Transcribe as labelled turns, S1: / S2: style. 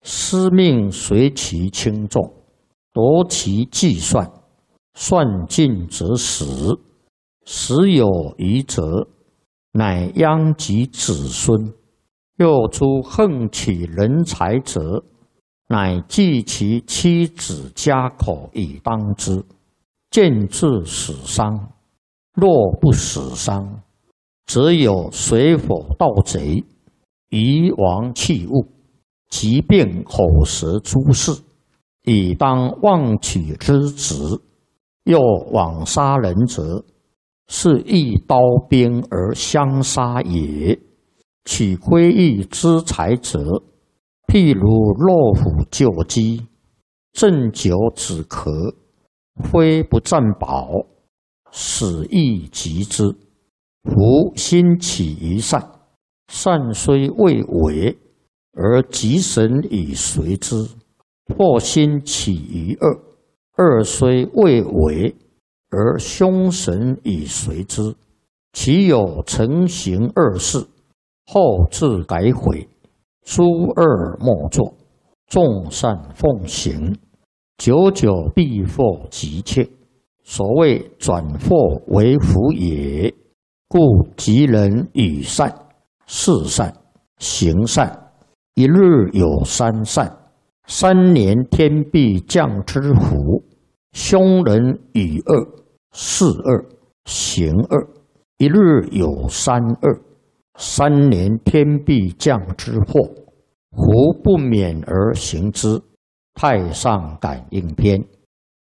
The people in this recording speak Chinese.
S1: 司命随其轻重，夺其计算，算尽则死。时有余则，乃殃及子孙。又诸横取人才者，乃计其妻子家口以当之，见至死伤。若不死伤，则有水火盗贼，夷王器物，疾病口舌诸事，以当妄取之职。又枉杀人者，是一刀兵而相杀也。取窥益之财者，譬如骆虎救鸡，鸩酒止渴，非不占宝，死亦及之。夫心起于善，善虽未为，而吉神以随之；或心起于恶，恶虽未为，而凶神以随之。其有成行恶事，后自改悔，诸恶莫作，众善奉行，久久必获吉切。所谓转祸为福也。故吉人与善、事善、行善，一日有三善，3年天必降之福。凶人与恶、事恶、行恶，一日有三恶，3年天必降之祸。胡不免而行之。太上感应篇。